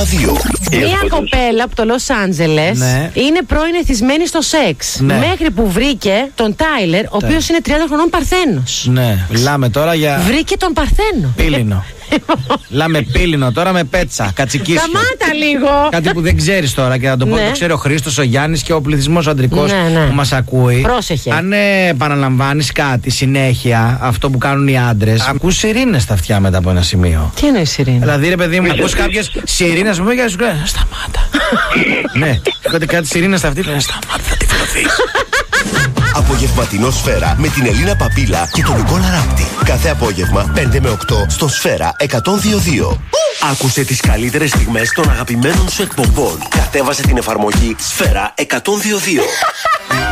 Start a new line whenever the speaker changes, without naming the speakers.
Μία κοπέλα από το Λος Άντζελες είναι πρώην εθισμένη στο σεξ. Μέχρι που βρήκε τον Τάιλερ, ο οποίος είναι 30 χρονών Παρθένος.
Ναι, μιλάμε τώρα για.
Βρήκε τον Παρθένο.
Πύλινο. Λάμε πύλινο τώρα με πέτσα, κατσικίσιο.
Σταμάτα λίγο.
Κάτι που δεν ξέρεις τώρα και να το πω, το ξέρει ο Χρήστος, ο Γιάννης και ο πληθυσμός αντρικός που μας ακούει.
Πρόσεχε.
Αν επαναλαμβάνεις κάτι συνέχεια, αυτό που κάνουν οι άντρες, ακούς σιρήνες στα αυτιά μετά από ένα σημείο.
Τι εννοείς σιρήνες?
Δηλαδή, ρε παιδί μου, ακούς κάποιες σιρήνες μου και σου λέει σταμάτα. Ναι, κάτι σιρήνες στα αυτή, σταμάτα, θα τη φυλωθείς.
Απογευματινό Σφαίρα με την Ελίνα Παπίλα και τον Νικόλα Ράπτη. Κάθε απόγευμα 5 με 8 στο Σφαίρα 102.2. Άκουσε τις καλύτερες στιγμές των αγαπημένων σου εκπομπών. Κατέβασε την εφαρμογή Σφαίρα 102.2.